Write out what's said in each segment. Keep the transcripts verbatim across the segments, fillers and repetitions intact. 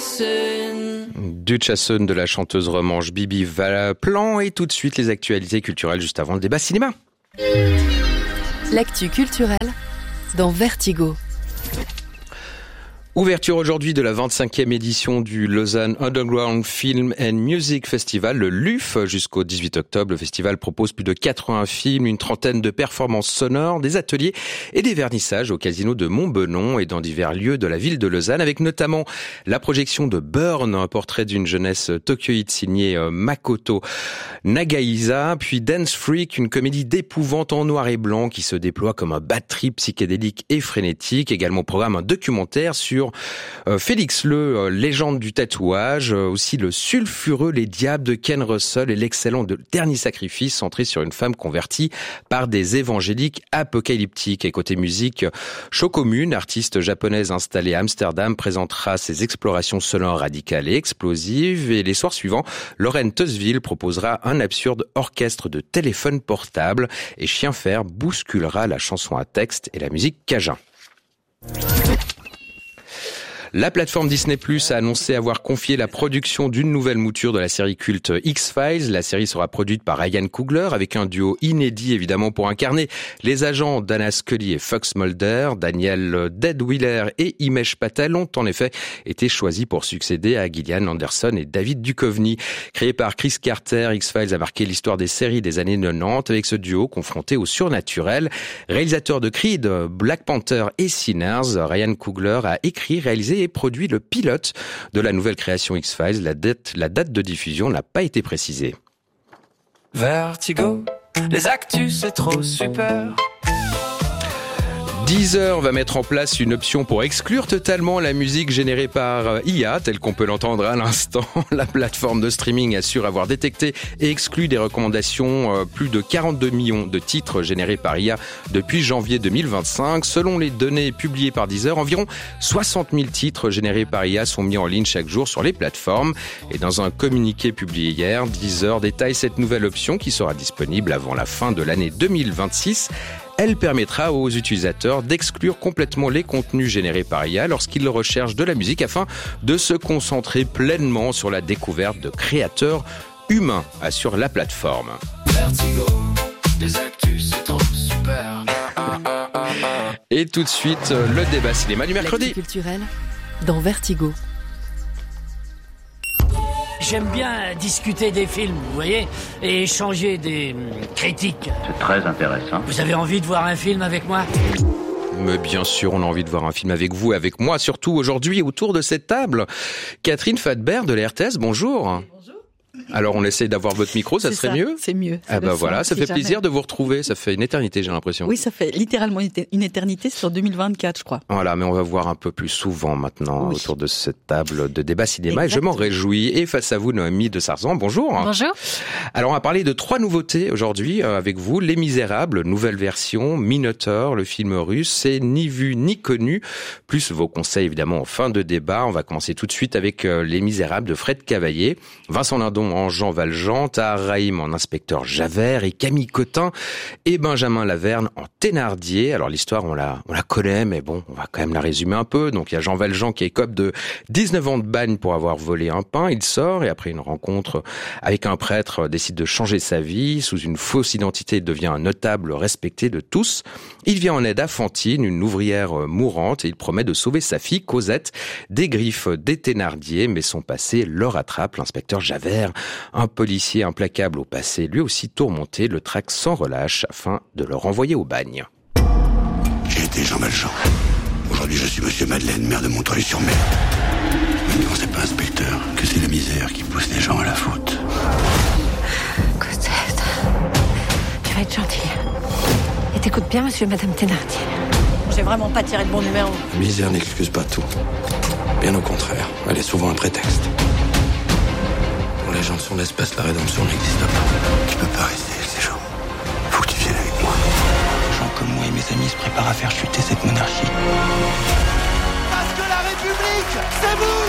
Duchasson de la chanteuse romanche Bibi Valplan et tout de suite les actualités culturelles juste avant le débat cinéma. L'actu culturelle dans Vertigo. Ouverture aujourd'hui de la vingt-cinquième édition du Lausanne Underground Film and Music Festival, le L U F, jusqu'au dix-huit octobre. Le festival propose plus de quatre-vingts films, une trentaine de performances sonores, des ateliers et des vernissages au casino de Montbenon et dans divers lieux de la ville de Lausanne, avec notamment la projection de Burn, un portrait d'une jeunesse tokyoïte signé Makoto Nagaisa, puis Dance Freak, une comédie d'épouvante en noir et blanc qui se déploie comme un bad trip psychédélique et frénétique. Également au programme un documentaire sur Euh, Félix Le, euh, légende du tatouage, euh, aussi le sulfureux Les Diables de Ken Russell et l'excellent de Dernier Sacrifice, centré sur une femme convertie par des évangéliques apocalyptiques. Et côté musique, Shokomun, artiste japonaise installée à Amsterdam, présentera ses explorations sonores radicales et explosives. Et les soirs suivants, Lorraine Teusville proposera un absurde orchestre de téléphone portable et Chien Fer bousculera la chanson à texte et la musique cajun. La plateforme Disney plus, a annoncé avoir confié la production d'une nouvelle mouture de la série culte X-Files. La série sera produite par Ryan Coogler avec un duo inédit évidemment pour incarner les agents Dana Scully et Fox Mulder. Daniel Deadwheeler et Himesh Patel ont en effet été choisis pour succéder à Gillian Anderson et David Duchovny. Créé par Chris Carter, X-Files a marqué l'histoire des séries des années quatre-vingt-dix avec ce duo confronté au surnaturel. Réalisateur de Creed, Black Panther et Sinners, Ryan Coogler a écrit, réalisé et produit le pilote de la nouvelle création X-Files. La date, la date de diffusion n'a pas été précisée. Vertigo, les actus c'est trop super. Deezer va mettre en place une option pour exclure totalement la musique générée par I A, telle qu'on peut l'entendre à l'instant. La plateforme de streaming assure avoir détecté et exclu des recommandations plus de quarante-deux millions de titres générés par I A depuis janvier deux mille vingt-cinq. Selon les données publiées par Deezer, environ soixante mille titres générés par I A sont mis en ligne chaque jour sur les plateformes. Et dans un communiqué publié hier, Deezer détaille cette nouvelle option qui sera disponible avant la fin de l'année deux mille vingt-six. Elle permettra aux utilisateurs d'exclure complètement les contenus générés par I A lorsqu'ils recherchent de la musique afin de se concentrer pleinement sur la découverte de créateurs humains, assure la plateforme. Vertigo, les actus c'est trop super. Et tout de suite, le débat cinéma du mercredi. L'actu culturelle dans Vertigo. J'aime bien discuter des films, vous voyez, et échanger des hum, critiques. C'est très intéressant. Vous avez envie de voir un film avec moi ? Mais bien sûr, on a envie de voir un film avec vous et avec moi, surtout aujourd'hui autour de cette table. Catherine Fadbert de la R T S, bonjour. Bonjour. Alors, on essaie d'avoir votre micro, ça c'est serait ça, mieux ? C'est mieux. Ah bah voilà, ça fait jamais. plaisir de vous retrouver. Ça fait une éternité, j'ai l'impression. Oui, ça fait littéralement une éternité, c'est en deux mille vingt-quatre, je crois. Voilà, mais on va voir un peu plus souvent maintenant oui. autour de cette table de débat cinéma. Exactement. Et je m'en réjouis. Et face à vous, Noémie de Sarzan, bonjour. Bonjour. Alors, on va parler de trois nouveautés aujourd'hui euh, avec vous. Les Misérables, nouvelle version, Minotaur, le film russe, c'est ni vu ni connu. Plus vos conseils, évidemment, en fin de débat. On va commencer tout de suite avec euh, Les Misérables de Fred Cavaillé, Vincent Lindon en Jean Valjean, Tahar Rahim en inspecteur Javert et Camille Cotin et Benjamin Laverne en Thénardier. Alors l'histoire, on la, on la connaît, mais bon, on va quand même la résumer un peu. Donc il y a Jean Valjean qui écope de dix-neuf ans de bagne pour avoir volé un pain. Il sort et après une rencontre avec un prêtre, décide de changer sa vie. Sous une fausse identité, il devient un notable respecté de tous. Il vient en aide à Fantine, une ouvrière mourante, et il promet de sauver sa fille Cosette des griffes des Thénardier, mais son passé le rattrape. L'inspecteur Javert, un policier implacable au passé, lui aussi tourmenté, le traque sans relâche afin de le renvoyer au bagne. J'ai été Jean Valjean. Aujourd'hui, je suis Monsieur Madeleine, maire de Montreuil-sur-Mer. Maintenant, c'est pas inspecteur, que c'est la misère qui pousse les gens à la faute. Cosette, tu vas être gentil. Et t'écoutes bien, monsieur et madame Thénardier. J'ai vraiment pas tiré le bon numéro. La misère n'excuse pas tout. Bien au contraire, elle est souvent un prétexte. Pour les gens de son espèce, la rédemption n'existe pas. Tu peux pas rester avec ces gens. Faut que tu viennes avec moi. Des gens comme moi et mes amis se préparent à faire chuter cette monarchie. Parce que la République, c'est vous!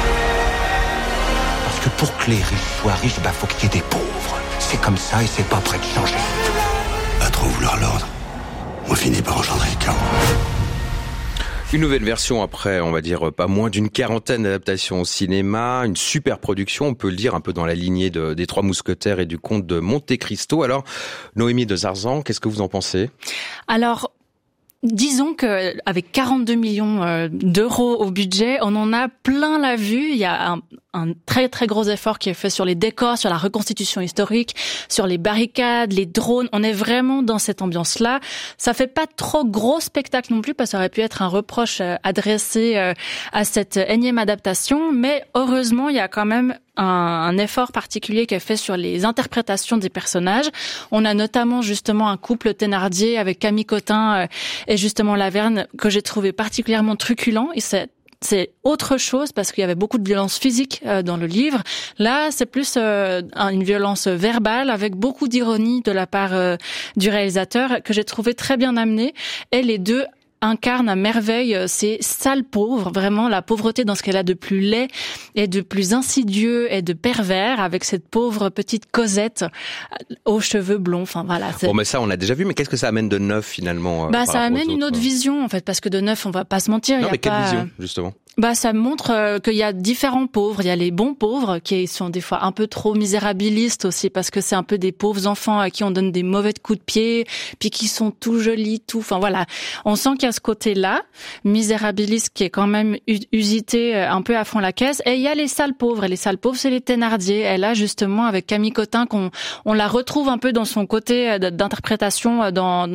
Parce que pour que les riches soient riches, bah faut qu'il y ait des pauvres. C'est comme ça et c'est pas prêt de changer. À trop vouloir l'ordre, on finit par engendrer le chaos. Une nouvelle version après, on va dire, pas moins d'une quarantaine d'adaptations au cinéma, une super production, on peut le dire, un peu dans la lignée de, des Trois Mousquetaires et du Comte de Monte Cristo. Alors, Noémie de Zarzan, qu'est-ce que vous en pensez ? Alors, disons que avec quarante-deux millions d'euros au budget, on en a plein la vue. Il y a un, un très très gros effort qui est fait sur les décors, sur la reconstitution historique, sur les barricades, les drones. On est vraiment dans cette ambiance-là. Ça fait pas trop gros spectacle non plus, parce que ça aurait pu être un reproche adressé à cette énième adaptation. Mais heureusement, il y a quand même un, un effort particulier qui est fait sur les interprétations des personnages. On a notamment justement un couple Thénardier avec Camille Cotin euh, et justement Laverne que j'ai trouvé particulièrement truculent. Et c'est C'est autre chose parce qu'il y avait beaucoup de violence physique euh, dans le livre. Là, c'est plus euh, une violence verbale avec beaucoup d'ironie de la part euh, du réalisateur que j'ai trouvé très bien amenée. Et les deux incarne à merveille ces sales pauvres, vraiment la pauvreté dans ce qu'elle a de plus laid et de plus insidieux et de pervers, avec cette pauvre petite Cosette aux cheveux blonds. Enfin voilà. Bon, mais ça on a déjà vu. Mais qu'est-ce que ça amène de neuf finalement ? Bah ça amène une autre vision en fait, parce que de neuf on va pas se mentir. Non, y a mais quelle pas... vision justement ? Bah, ça montre euh, qu'il y a différents pauvres. Il y a les bons pauvres qui sont des fois un peu trop misérabilistes aussi, parce que c'est un peu des pauvres enfants à qui on donne des mauvais coups de pied, puis qui sont tout jolis, tout. Enfin voilà, on sent qu'il y a ce côté-là misérabiliste qui est quand même usité un peu à fond la caisse. Et il y a les sales pauvres. Et les sales pauvres, c'est les Thénardier. Et là, justement, avec Camille Cotin, qu'on on la retrouve un peu dans son côté d'interprétation dans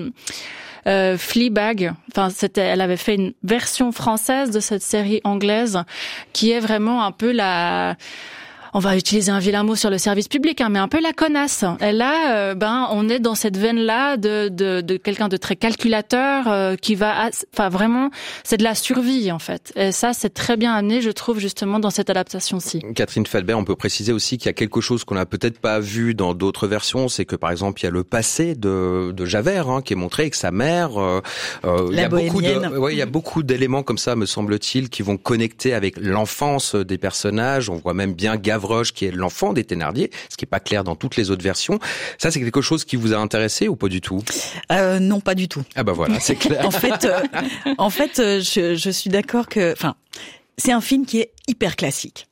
Euh, Fleabag, enfin c'était, elle avait fait une version française de cette série anglaise qui est vraiment un peu la, on va utiliser un vilain mot sur le service public, hein, mais un peu la connasse. Et là, euh, ben on est dans cette veine-là de de, de quelqu'un de très calculateur euh, qui va, enfin vraiment, c'est de la survie en fait. Et ça, c'est très bien amené, je trouve, justement dans cette adaptation-ci. Catherine Falbert, on peut préciser aussi qu'il y a quelque chose qu'on n'a peut-être pas vu dans d'autres versions, c'est que par exemple il y a le passé de de Javert hein, qui est montré avec sa mère. Euh, euh, il y a beaucoup de, ouais, il y a beaucoup d'éléments comme ça, me semble-t-il, qui vont connecter avec l'enfance des personnages. On voit même bien Gavroche qui est l'enfant des Thénardier, ce qui est pas clair dans toutes les autres versions. Ça, c'est quelque chose qui vous a intéressé ou pas du tout ? euh, Non, pas du tout. Ah bah voilà, c'est clair. en fait, euh, en fait, euh, je, je suis d'accord que, enfin, c'est un film qui est hyper classique.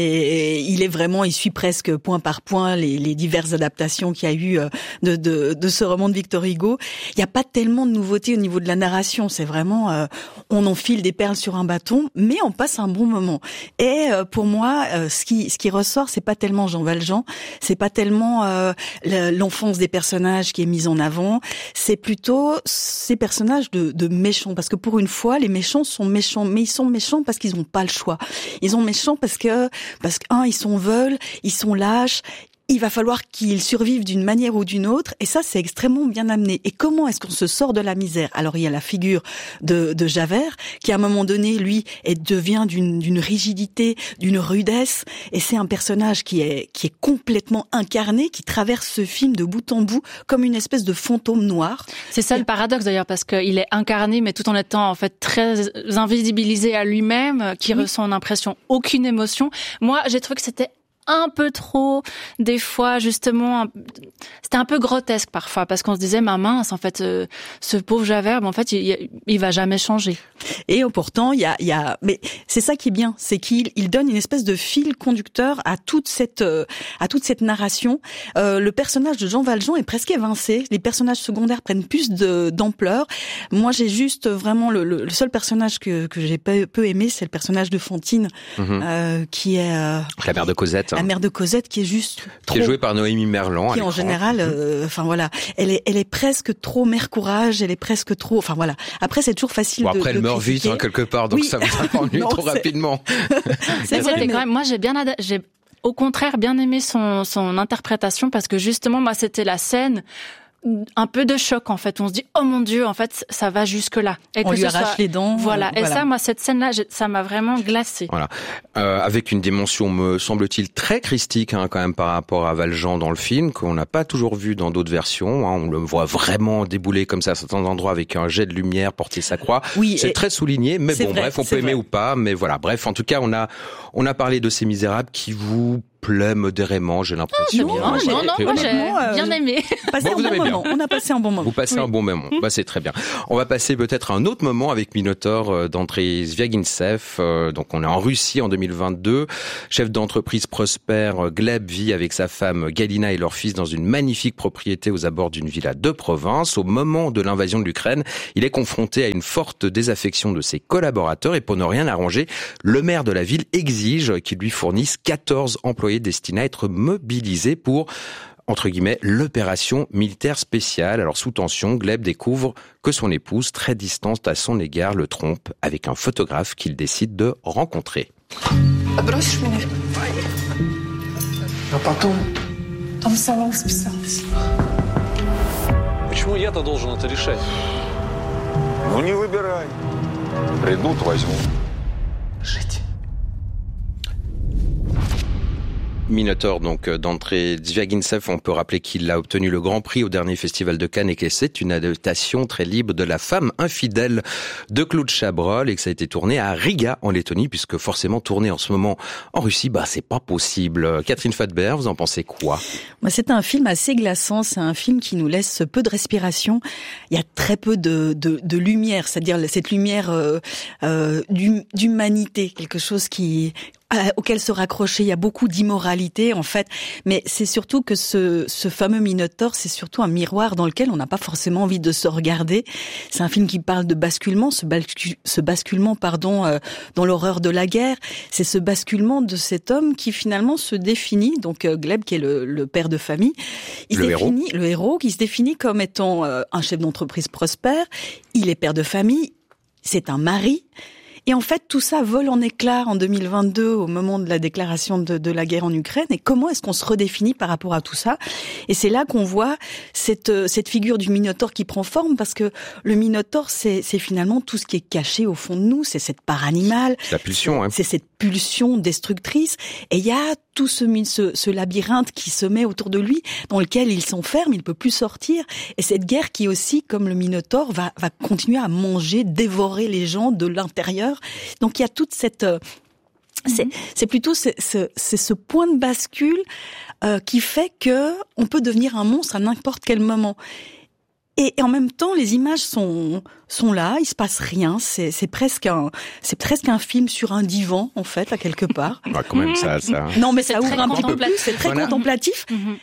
Et il est vraiment, il suit presque point par point les, les diverses adaptations qu'il y a eu de, de, de ce roman de Victor Hugo. Il n'y a pas tellement de nouveautés au niveau de la narration. C'est vraiment, euh, on enfile des perles sur un bâton, mais on passe un bon moment. Et euh, pour moi, euh, ce qui ce qui ressort, c'est pas tellement Jean Valjean, c'est pas tellement euh, l'enfance des personnages qui est mise en avant. C'est plutôt ces personnages de, de méchants, parce que pour une fois, les méchants sont méchants, mais ils sont méchants parce qu'ils n'ont pas le choix. Ils sont méchants parce que Parce que, un, ils sont veuls, ils sont lâches, il va falloir qu'ils survivent d'une manière ou d'une autre, et ça, c'est extrêmement bien amené. Et comment est-ce qu'on se sort de la misère ? Alors, il y a la figure de, de Javert, qui à un moment donné, lui, est, devient d'une, d'une rigidité, d'une rudesse, et c'est un personnage qui est, qui est complètement incarné, qui traverse ce film de bout en bout, comme une espèce de fantôme noir. C'est ça le paradoxe d'ailleurs, parce qu'il est incarné, mais tout en étant en fait très invisibilisé à lui-même, qui oui. ressent en impression aucune émotion. Moi, j'ai trouvé que c'était un peu trop, des fois, justement, un... c'était un peu grotesque parfois, parce qu'on se disait, ma mince, en fait, euh, ce pauvre Javert, ben, en fait, il, il va jamais changer. Et pourtant, il y a, il y a, mais c'est ça qui est bien, c'est qu'il il donne une espèce de fil conducteur à toute cette, euh, à toute cette narration. Euh, le personnage de Jean Valjean est presque évincé. Les personnages secondaires prennent plus de, d'ampleur. Moi, j'ai juste vraiment le, le, le seul personnage que, que j'ai peu, peu aimé, c'est le personnage de Fantine, mmh. euh, qui est euh, la mère de Cosette. La mère de Cosette qui est juste trop... Qui est jouée par Noémie Merlan. Qui en général, euh, enfin voilà, elle est, elle est presque trop mère courage, elle est presque trop, enfin voilà. Après, c'est toujours facile bon, de après, de elle meurt vite, hein, quelque part, donc oui. ça vous a pas ennuyé trop c'est... rapidement. c'est vrai, mais... quand même, moi j'ai bien, ad... j'ai au contraire bien aimé son, son interprétation, parce que justement, moi c'était la scène un peu de choc en fait, on se dit oh mon Dieu, en fait ça va jusque là, et on lui arrache soit... les dents, voilà. Euh, et voilà. ça, moi cette scène là ça m'a vraiment glacée. Voilà, euh, avec une dimension, me semble-t-il, très christique hein, quand même par rapport à Valjean dans le film, qu'on n'a pas toujours vu dans d'autres versions hein. On le voit vraiment débouler comme ça à certains endroits avec un jet de lumière, porter sa croix. Oui, c'est très souligné, mais bon vrai, bref, on peut vrai. aimer ou pas, mais voilà, bref, en tout cas on a on a parlé de Ces Misérables qui vous plaît modérément, j'ai l'impression. Oh, non, non, non, moi j'ai bien aimé. Passé Bon, un bon moment. bien. On a passé un bon moment. Vous passez oui. un bon moment, bah, c'est très bien. On va passer peut-être à un autre moment avec Minotaur d'Andrei Zvyagintsev. Donc on est en Russie en deux mille vingt-deux. Chef d'entreprise prospère, Gleb vit avec sa femme Galina et leur fils dans une magnifique propriété aux abords d'une villa de province. Au moment de l'invasion de l'Ukraine, il est confronté à une forte désaffection de ses collaborateurs et pour ne rien arranger, le maire de la ville exige qu'il lui fournisse quatorze employés destinés à être mobilisés pour, entre guillemets, l'opération militaire spéciale. Alors sous tension, Gleb découvre que son épouse, très distante à son égard, le trompe avec un photographe qu'il décide de rencontrer. А потом... Он сам расписался. Почему я-то должен это решать? Ну не выбирай. Придут, возьму. Жить. Minotaur, donc d'Andrei Zvyagintsev, on peut rappeler qu'il a obtenu le Grand Prix au dernier Festival de Cannes et que c'est une adaptation très libre de La femme infidèle de Claude Chabrol et que ça a été tourné à Riga en Lettonie, puisque forcément tourner en ce moment en Russie, bah c'est pas possible. Catherine Fadber, vous en pensez quoi? Moi, c'est un film assez glaçant, c'est un film qui nous laisse peu de respiration. Il y a très peu de, de, de lumière, c'est-à-dire cette lumière euh, euh, d'humanité, quelque chose qui auquel se raccrocher. Il y a beaucoup d'immoralité en fait, mais c'est surtout que ce, ce fameux Minotaur, c'est surtout un miroir dans lequel on n'a pas forcément envie de se regarder. C'est un film qui parle de basculement, ce, bascu- ce basculement pardon euh, dans l'horreur de la guerre. C'est ce basculement de cet homme qui finalement se définit, donc euh, Gleb qui est le, le père de famille, il le se héros. définit, le héros qui se définit comme étant euh, un chef d'entreprise prospère. Il est père de famille, c'est un mari. Et en fait, tout ça vole en éclats en deux mille vingt-deux, au moment de la déclaration de, de la guerre en Ukraine. Et comment est-ce qu'on se redéfinit par rapport à tout ça? Et c'est là qu'on voit cette, cette figure du Minotaure qui prend forme, parce que le Minotaure, c'est, c'est finalement tout ce qui est caché au fond de nous. C'est cette part animale. C'est la pulsion, hein. C'est cette pulsion destructrice. Et il y a tout ce, ce, ce labyrinthe qui se met autour de lui, dans lequel il s'enferme, il ne peut plus sortir. Et cette guerre qui aussi, comme le Minotaure, va, va continuer à manger, dévorer les gens de l'intérieur. Donc il y a toute cette... Euh, c'est, c'est plutôt c'est, c'est, c'est ce point de bascule euh, qui fait que on peut devenir un monstre à n'importe quel moment. Et, et en même temps, les images sont sont là, il se passe rien. C'est, c'est presque un c'est presque un film sur un divan en fait, à quelque part. Ah, quand même ça, ça. Non, mais c'est ça ouvre un petit peu plus. C'est très voilà. contemplatif. Mm-hmm.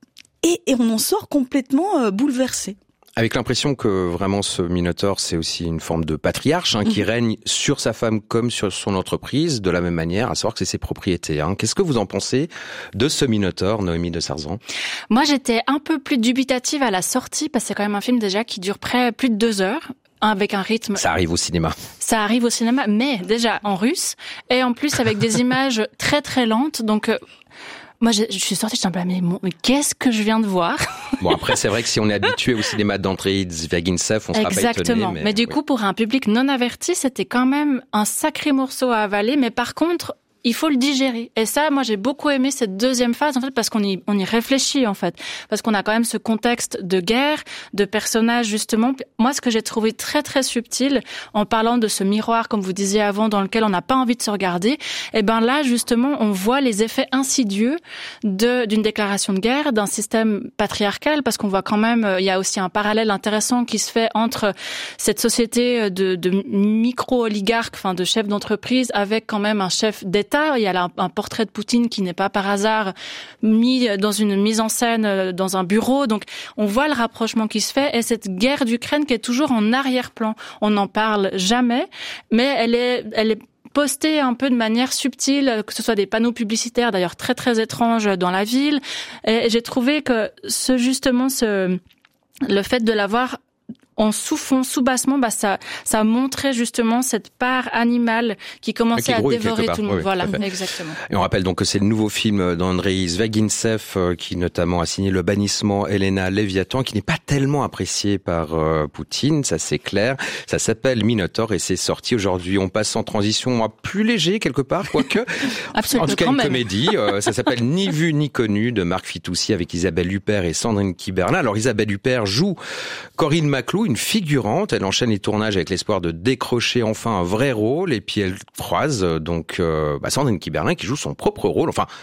Et, et on en sort complètement euh, bouleversé. Avec l'impression que vraiment ce Minotaure, c'est aussi une forme de patriarche hein, qui mmh. règne sur sa femme comme sur son entreprise, de la même manière, à savoir que c'est ses propriétés. Hein. Qu'est-ce que vous en pensez de ce Minotaure, Noémie de Sarzan? Moi, j'étais un peu plus dubitative à la sortie, parce que c'est quand même un film déjà qui dure près plus de deux heures. Avec un rythme. Ça arrive au cinéma. Ça arrive au cinéma, mais déjà en russe, et en plus avec des images très très lentes, donc... Euh, Moi, je, je suis sortie, je suis un peu, mais, mais qu'est-ce que je viens de voir? Bon, après, c'est vrai que si on est habitué au cinéma d'Andrei Zvyagintsev, on sera pas étonné. Exactement. Mais, mais du oui. coup, pour un public non averti, c'était quand même un sacré morceau à avaler. Mais par contre, il faut le digérer. Et ça, moi, j'ai beaucoup aimé cette deuxième phase, en fait, parce qu'on y, on y réfléchit, en fait. Parce qu'on a quand même ce contexte de guerre, de personnages, justement. Moi, ce que j'ai trouvé très, très subtil, en parlant de ce miroir, comme vous disiez avant, dans lequel on n'a pas envie de se regarder, eh ben là, justement, on voit les effets insidieux de, d'une déclaration de guerre, d'un système patriarcal, parce qu'on voit quand même, il y a aussi un parallèle intéressant qui se fait entre cette société de, de micro-oligarques, enfin, de chefs d'entreprise, avec quand même un chef d'État. Il y a un portrait de Poutine qui n'est pas par hasard mis dans une mise en scène dans un bureau. Donc, on voit le rapprochement qui se fait et cette guerre d'Ukraine qui est toujours en arrière-plan. On n'en parle jamais, mais elle est, elle est postée un peu de manière subtile, que ce soit des panneaux publicitaires, d'ailleurs très très étranges dans la ville. Et j'ai trouvé que ce, justement, ce, le fait de l'avoir en sous-fond, sous-bassement, bah ça, ça montrait justement cette part animale qui commençait à dévorer tout le monde. Oui, voilà, exactement. Et on rappelle donc que c'est le nouveau film d'Andrei Zvyagintsev qui notamment a signé Le Bannissement, Elena Léviathan, qui n'est pas tellement apprécié par euh, Poutine, ça c'est clair. Ça s'appelle Minotaur et c'est sorti aujourd'hui. On passe en transition à plus léger quelque part, quoique. Absolument. En tout cas, une même. comédie. Euh, ça s'appelle Ni vu ni connu de Marc Fitoussi avec Isabelle Huppert et Sandrine Kiberlin. Alors Isabelle Huppert joue Corinne Maclou, une figurante. Elle enchaîne les tournages avec l'espoir de décrocher enfin un vrai rôle. Et puis elle croise donc euh, bah Sandrine Kiberlin qui joue son propre rôle. Enfin,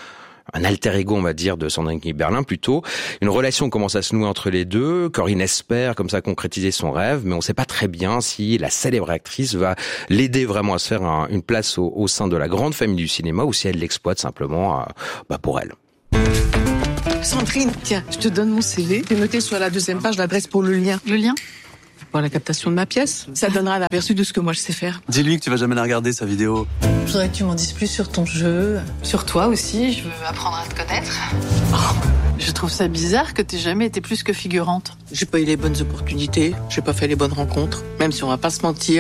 un alter ego, on va dire, de Sandrine Kiberlin plutôt. Une relation commence à se nouer entre les deux. Corinne espère comme ça concrétiser son rêve, mais on ne sait pas très bien si la célèbre actrice va l'aider vraiment à se faire un, une place au, au sein de la grande famille du cinéma ou si elle l'exploite simplement euh, bah pour elle. Sandrine, tiens, je te donne mon C V. J'ai noté sur la deuxième page l'adresse pour le lien. Le lien ? Pour la captation de ma pièce. Ça donnera un aperçu de ce que moi je sais faire. Dis-lui que tu vas jamais la regarder, sa vidéo. Je voudrais que tu m'en dises plus sur ton jeu, sur toi aussi, je veux apprendre à te connaître. Oh, Je trouve ça bizarre que t'aies jamais été plus que figurante. j'ai pas eu les bonnes opportunités, j'ai pas fait les bonnes rencontres, même si on va pas se mentir.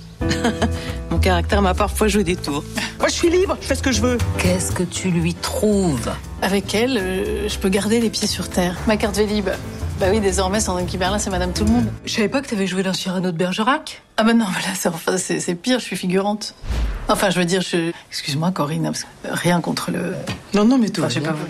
Mon caractère m'a parfois joué des tours. Moi je suis libre, je fais ce que je veux. Qu'est-ce que tu lui trouves? Avec elle, euh, je peux garder les pieds sur terre. Ma carte Vélib. Bah oui, désormais, Sandrine Kiberlin, c'est Madame Tout-le-Monde. Je savais pas que t'avais joué dans Cyrano de Bergerac. Ah bah non, mais là, c'est, enfin, c'est, c'est pire, je suis figurante. Enfin, je veux dire, je... Excuse-moi, Corinne, parce que rien contre le... Non, non, mais toi, enfin, j'ai pas voulu.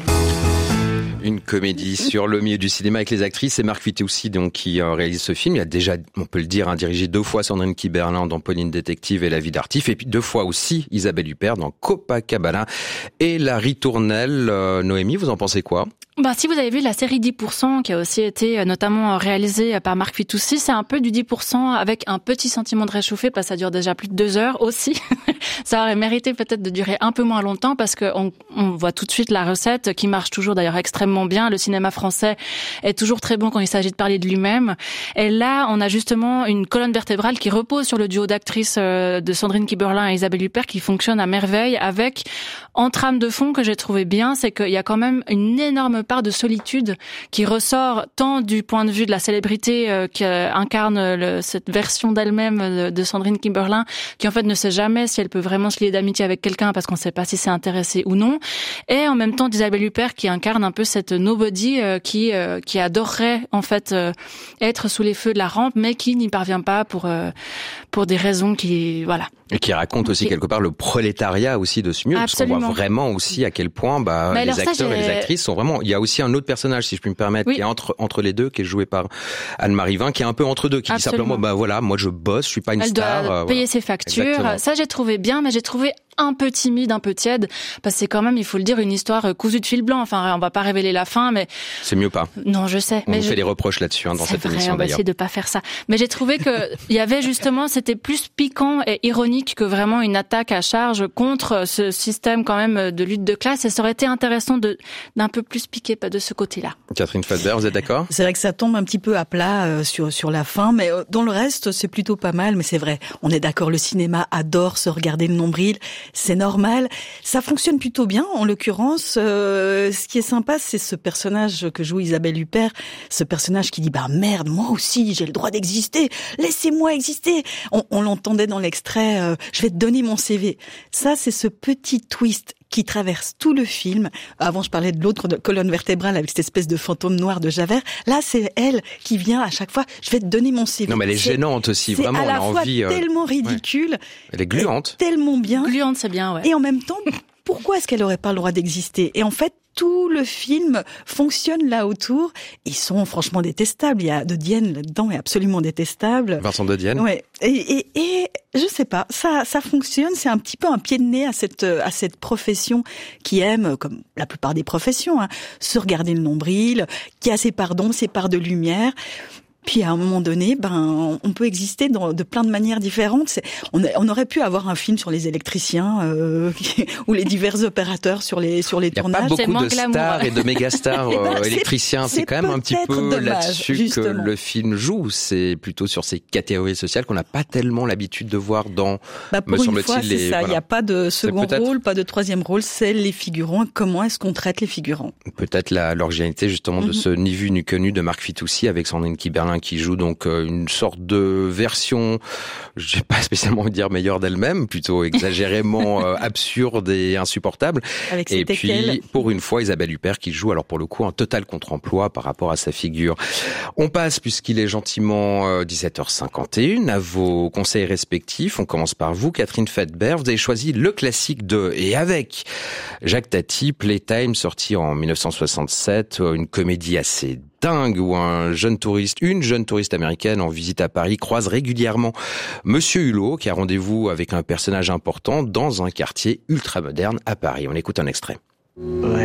Une comédie sur le milieu du cinéma avec les actrices. C'est Marc Fitoussi donc qui euh, réalise ce film. Il a déjà, on peut le dire, hein, dirigé deux fois Sandrine Kiberlin dans Pauline Détective et La vie d'Artif, et puis deux fois aussi Isabelle Huppert dans Copacabana et La Ritournelle. Euh, Noémie, vous en pensez quoi? Bah, si vous avez vu la série dix pour cent qui a aussi été notamment réalisée par Marc Fitoussi, c'est un peu du dix pour cent avec un petit sentiment de réchauffé parce que ça dure déjà plus de deux heures aussi. Ça aurait mérité peut-être de durer un peu moins longtemps parce que on, on voit tout de suite la recette qui marche toujours d'ailleurs extrêmement bien. Le cinéma français est toujours très bon quand il s'agit de parler de lui-même. Et là, on a justement une colonne vertébrale qui repose sur le duo d'actrices de Sandrine Kiberlin et Isabelle Huppert qui fonctionne à merveille avec, en trame de fond que j'ai trouvé bien, c'est qu'il y a quand même une énorme part de solitude qui ressort tant du point de vue de la célébrité euh, qu'incarne le, cette version d'elle-même de, de Sandrine Kiberlin, qui en fait ne sait jamais si elle peut vraiment se lier d'amitié avec quelqu'un parce qu'on ne sait pas si c'est intéressé ou non, et en même temps d'Isabelle Huppert qui incarne un peu cette nobody euh, qui euh, qui adorerait en fait euh, être sous les feux de la rampe mais qui n'y parvient pas pour euh, pour des raisons qui voilà. Et qui raconte aussi quelque part le prolétariat aussi de ce milieu, parce qu'on voit vraiment aussi à quel point bah, bah les acteurs et les actrices sont vraiment... Il y a aussi un autre personnage, si je puis me permettre, oui. qui est entre entre les deux, qui est joué par Anne-Marie Vin, qui est un peu entre deux, qui Absolument. dit simplement, bah voilà, moi je bosse, je suis pas une Elle star. Elle doit euh, payer voilà. ses factures. Exactement. Ça, j'ai trouvé bien, mais j'ai trouvé un peu timide, un peu tiède, parce que c'est quand même, il faut le dire, une histoire cousue de fil blanc. Enfin, on va pas révéler la fin, mais... C'est mieux pas. Non, je sais. On mais nous je... fait des reproches là-dessus, hein, dans c'est cette vrai, émission on va d'ailleurs. essayer de pas faire ça. Mais j'ai trouvé que il y avait justement, c'était plus piquant et ironique que vraiment une attaque à charge contre ce système quand même de lutte de classe, et ça aurait été intéressant de, d'un peu plus piquer de ce côté-là. Catherine Fadber, vous êtes d'accord? C'est vrai que ça tombe un petit peu à plat euh, sur sur la fin, mais euh, dans le reste, c'est plutôt pas mal. Mais c'est vrai, on est d'accord, le cinéma adore se regarder le nombril, c'est normal. Ça fonctionne plutôt bien, en l'occurrence. Euh, ce qui est sympa, c'est ce personnage que joue Isabelle Huppert, ce personnage qui dit « bah merde, moi aussi, j'ai le droit d'exister, laissez-moi exister ». On, on l'entendait dans l'extrait euh, « je vais te donner mon C V ». Ça, c'est ce petit twist qui traverse tout le film. Avant, je parlais de l'autre colonne vertébrale avec cette espèce de fantôme noir de Javert. Là, c'est elle qui vient à chaque fois. Je vais te donner mon C V. Non, mais elle est c'est, gênante aussi. Vraiment, on a envie. C'est à la fois tellement ridicule. Ouais. Elle est gluante. Tellement bien. Gluante, c'est bien, ouais. Et en même temps, pourquoi est-ce qu'elle aurait pas le droit d'exister? Et en fait, tout le film fonctionne là autour. Ils sont franchement détestables. Il y a De Dienne là-dedans, est absolument détestable. Vincent De Dienne. Ouais. Et, et, et je sais pas, ça, ça fonctionne. C'est un petit peu un pied de nez à cette, à cette profession qui aime, comme la plupart des professions, hein, se regarder le nombril, qui a ses parts d'ombre, ses parts de lumière. Puis à un moment donné, ben on peut exister dans, de plein de manières différentes. C'est, on, on aurait pu avoir un film sur les électriciens euh, ou les divers opérateurs sur les sur les Il y a tournages. pas beaucoup de stars et de méga stars eh ben, euh, électriciens. C'est, c'est quand même un petit peu dommage, là-dessus justement. que le film joue. C'est plutôt sur ces catégories sociales qu'on n'a pas tellement l'habitude de voir dans. Bah pour me une fois, c'est les, ça. Il voilà. n'y a pas de second rôle, pas de troisième rôle. C'est les figurants. Comment est-ce qu'on traite les figurants? Peut-être la l'originalité justement mm-hmm. de ce ni vu ni connu de Marc Fitoussi avec Sandrine Kiberlin qui joue donc une sorte de version, je vais pas spécialement envie de dire meilleure d'elle-même, plutôt exagérément euh, absurde et insupportable. Avec et puis, équelles. pour une fois, Isabelle Huppert qui joue, alors pour le coup, un total contre-emploi par rapport à sa figure. On passe, puisqu'il est gentiment euh, dix-sept heures cinquante et une, à vos conseils respectifs. On commence par vous, Catherine Fadber. Vous avez choisi le classique de, et avec Jacques Tati, Playtime, sorti en dix-neuf cent soixante-sept, une comédie assez dingue où un jeune touriste, une jeune touriste américaine en visite à Paris croise régulièrement Monsieur Hulot qui a rendez-vous avec un personnage important dans un quartier ultra moderne à Paris. On écoute un extrait. Ouais.